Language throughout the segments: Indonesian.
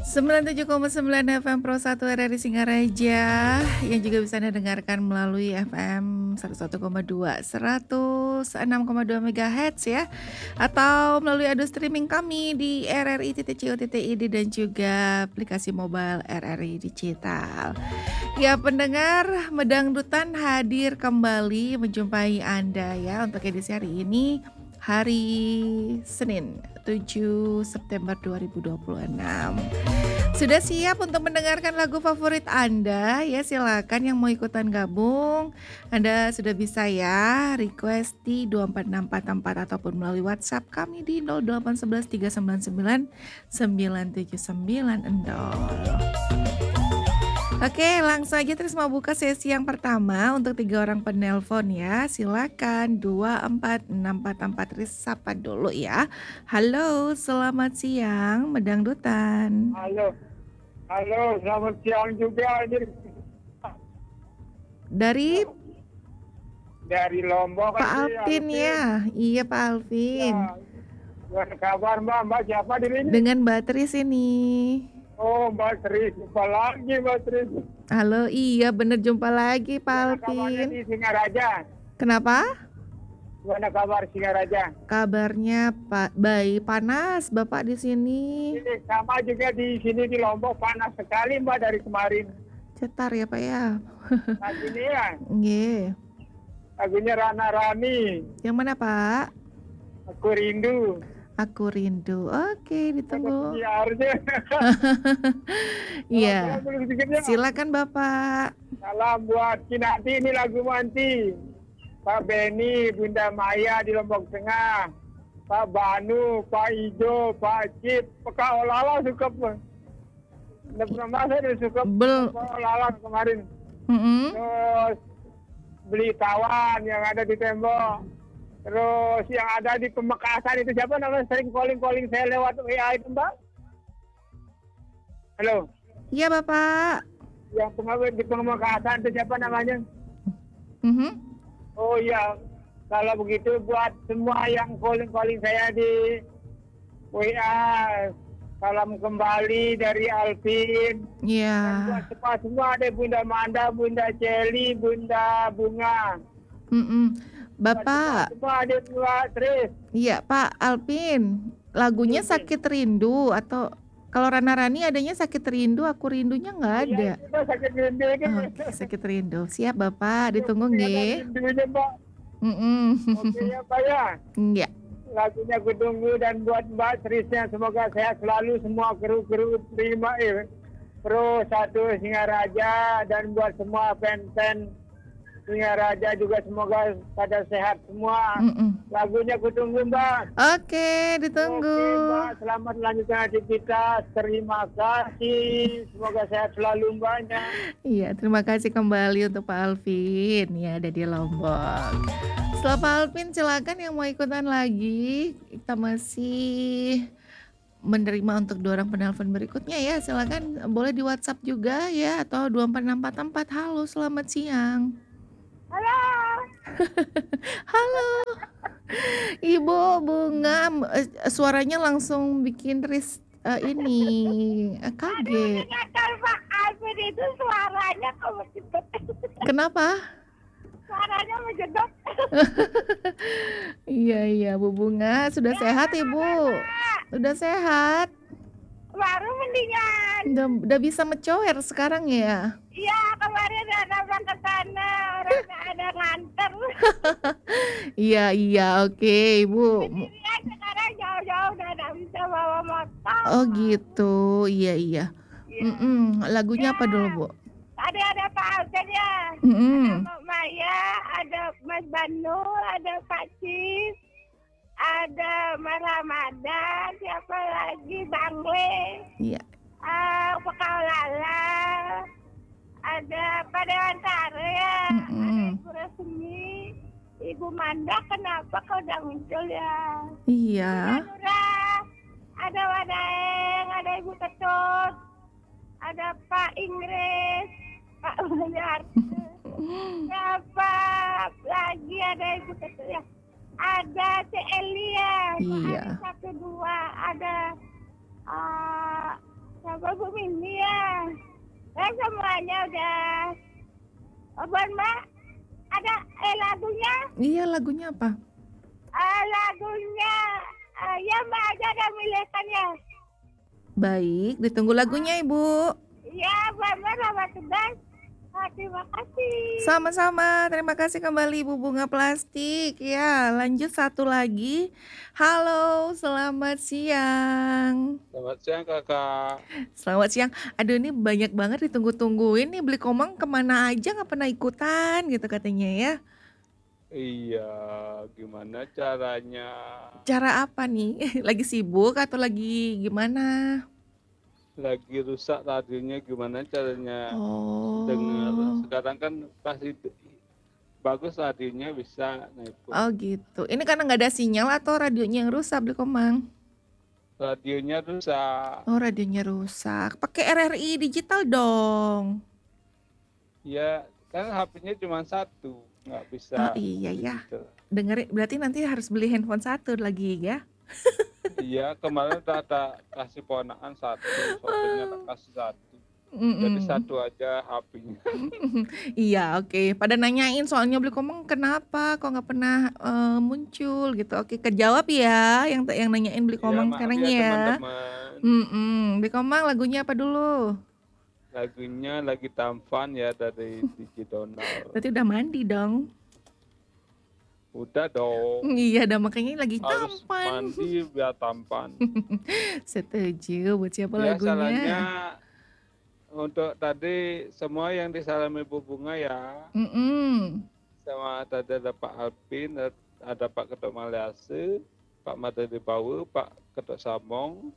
97,9 FM Pro 1 RRI Singaraja yang juga bisa Anda dengarkan melalui FM 101,2 106,2 MHz ya, atau melalui audio streaming kami di rri.co.id dan juga aplikasi mobile RRI Digital. Ya pendengar, Medangdutan hadir kembali menjumpai Anda ya untuk edisi hari ini, hari Senin 7 September 2026. Sudah siap untuk mendengarkan lagu favorit Anda? Ya silakan yang mau ikutan gabung. Anda sudah bisa ya request di 24644 ataupun melalui WhatsApp kami di 0811 399 9790. Oke, langsung aja terus mau buka sesi yang pertama untuk 3 orang penelpon ya. Silakan 24644 sapa dulu ya. Halo, selamat siang Medangdutan. Halo, selamat siang juga. Dari Dari Lombok. Pak Alvin ya. Iya Pak Alvin. Ya, gimana kabar Mbak? Mbak siapa diri ini? Dengan Mbak Tris ini. Oh Mbak Tris, jumpa lagi Mbak Tris. Halo, iya bener jumpa lagi Pak Gimana kabarnya Alvin. di Singaraja? Kenapa? Gimana kabar Singaraja? Kabarnya Pak baik, panas Bapak di sini. Ini sama juga di sini di Lombok, panas sekali Mbak dari kemarin. Cetar ya Pak ya. Lagunya ya, Nggih. lagunya Rana Rani, Yang mana Pak? Aku Rindu. Aku rindu. Oke, ditunggu. Siarnya. Iya. Belum sedikitnya. Silakan Bapak. Salam buat Kinanti, ini lagu Manti. Pak Beni, Bunda Maya di Lombok Tengah. Pak Banu, Pak Ijo, Pak Cip. Pak Olala suka. Udah pernah masuk dia suka Pak Olala kemarin. Terus beli tawan yang ada di tembok. Terus yang ada di Pemekasan itu siapa namanya, sering calling saya lewat WA itu Mbak? Halo? Iya Bapak. Yang pengawet di Pemekasan itu siapa namanya? Oh iya, kalau begitu buat semua yang calling saya di WA, salam kembali dari Alvin. Iya. Dan buat semua ada Bunda Manda, Bunda Celi, Bunda Bunga. Bapak. Semua ada Mbak Tris. Iya Pak Alvin. Lagunya Sakit Rindu atau kalau Rana Rani adanya Sakit Rindu, Aku Rindunya nggak ada. Iya, itu Sakit Rindu. Oke, Sakit Rindu. Siap Bapak, ditunggu nggih. Rindunya Mbak. Oke ya Pak ya. Iya. Lagunya aku tunggu, dan buat Mbak Trisnya semoga sehat selalu, semua kru terima Pro 1 Singaraja, dan buat semua fan-fan Singaraja juga semoga pada sehat semua. Lagunya aku tunggu Mbak. Oke, ditunggu. Oke Mbak, selamat melanjutkan aktivitas. Terima kasih. Semoga sehat selalu Mbaknya. Iya, terima kasih kembali untuk Pak Alvin ya, ada di Lombok. Setelah Pak Alvin silakan yang mau ikutan lagi. Kita masih menerima untuk 2 orang penelpon berikutnya ya. Silakan boleh di WhatsApp juga ya, atau 24644. Halo, selamat siang. Halo. Halo. Ibu Bunga, suaranya langsung bikin ini kaget. Aduh, Pak Alvin itu suaranya kejedot. Kenapa? Suaranya menjedot. Iya Bu Bunga, sudah sehat Ibu? Udah sehat? Baru mendingan. Udah bisa mencoer sekarang ya? Iya, kemarin ada berangkat ke sana, orangnya ada nganter. Iya, oke Ibu. Sendirian sekarang jauh-jauh udah nggak bisa bawa motor. Oh gitu, iya. Lagunya apa dulu Bu? Ada Pak Alvin ya. Ada Mbak Maya, ada Mas Banu, ada Pak Cis, ada Mas Ramadan, siapa lagi, Bangle. Iya. Pak Kaulala, ada Pak Dewantara ya, ada Ibu Resmi, Ibu Manda, kenapa kau udah muncul ya? Iya. Ada Wadaeng, ada Ibu Ketut, ada Pak Inggris, Pak Wanyarte, siapa lagi, ada Ibu Ketut ya, ada Cek Elia, Iya. ada 1, 2, ada sama Bu Mimi ya. Dan semuanya udah. Abang Mbak, ada lagunya? Iya, lagunya apa? Lagunya, ya Mbak aja ada milihkan ya. Baik, ditunggu lagunya Ibu. Ya, Mbak selamat tugas. Terima kasih. Sama-sama, terima kasih kembali Ibu Bunga Plastik. Ya, lanjut satu lagi. Halo, selamat siang. Selamat siang kakak. Selamat siang. Aduh, ini banyak banget ditunggu-tungguin nih. Beli Komang kemana aja nggak pernah ikutan gitu katanya ya. Iya, gimana caranya? Cara apa nih? Lagi sibuk atau lagi gimana? Lagi rusak radionya, gimana caranya dengar? Oh, Sekarang kan pasti bagus radionya bisa nelpon. oh gitu. Ini karena nggak ada sinyal atau radionya yang rusak, Beli Komang? Radionya rusak. Oh, radionya rusak. Pakai RRI digital dong. Ya, kan HP-nya cuma satu, nggak bisa. Oh iya ya. Gitu. Dengerin, berarti nanti harus beli handphone satu lagi ya. Iya, kemarin tak kasih ponakan satu, soalnya tak kasih satu. Jadi Mm-mm. satu aja HP-nya. Iya, oke. Pada nanyain soalnya Beli Komang kenapa kok nggak pernah muncul gitu. Oke, kejawab ya yang nanyain Beli Iya, Komang maaf sekarang ya ya. teman-teman. Beli Komang lagunya apa dulu? Lagunya lagi tampan ya dari Diki Donald. Berarti udah mandi dong. Udah dong, Iya, dah makanya lagi harus tampan. mandi biar tampan. Setuju. Buat siapa Ya lagunya? salahnya untuk tadi semua yang disalami Bu Bunga ya. Mm-mm. Sama tadi ada Pak Alpin, ada Pak Ketua Maliase, Pak Madani Bawu, Pak Ketua Samong,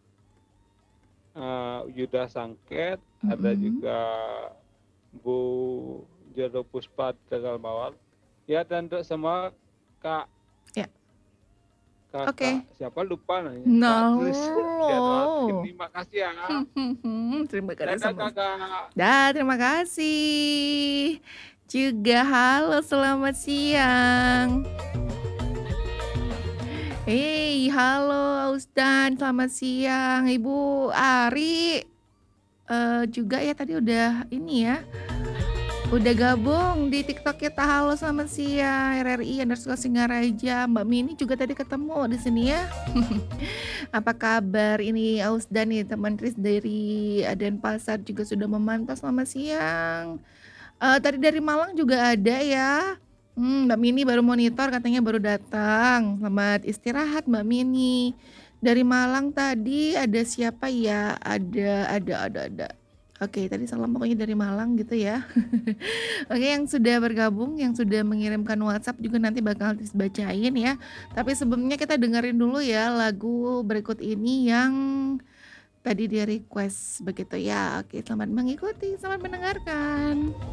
Yuda Sangket, ada Mm-mm. juga Bu Jero Puspa Tegal Mawar. Ya dan untuk semua Kak Ya. Kakak Oke. siapa lupa namanya. No. Kak Tris Jadwal. Terima kasih ya. Terima kasih Dadah sama. kakak. Dah, terima kasih. Juga halo, selamat siang. Hey, halo Ausdan, selamat siang. Ibu Ari juga ya tadi udah ini ya. Udah gabung di TikTok kita. Halo, selamat siang. RRI_Singaraja. Mbak Mini juga tadi ketemu di sini ya. Apa kabar ini Ausdan nih, teman Tris dari Denpasar juga sudah memantau. Selamat siang. Tadi dari Malang juga ada ya. Mbak Mini baru monitor katanya baru datang. Selamat istirahat Mbak Mini. Dari Malang tadi ada siapa ya? Ada. Oke, tadi salam pokoknya dari Malang gitu ya. Oke, yang sudah bergabung, yang sudah mengirimkan WhatsApp juga nanti bakal dibacain ya. Tapi sebelumnya kita dengerin dulu ya lagu berikut ini yang tadi dia request begitu ya. Oke, selamat mengikuti, selamat mendengarkan.